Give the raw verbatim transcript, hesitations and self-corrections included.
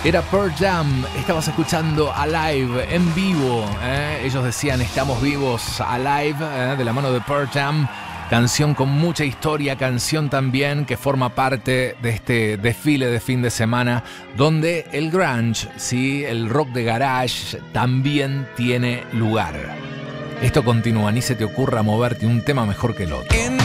Era Pearl Jam, estabas escuchando Alive en vivo, ¿eh? Ellos decían estamos vivos, Alive, ¿eh? De la mano de Pearl Jam, canción con mucha historia, canción también que forma parte de este desfile de fin de semana, donde el grunge, ¿sí? El rock de garage también tiene lugar. Esto continúa, ni se te ocurra moverte un tema mejor que el otro.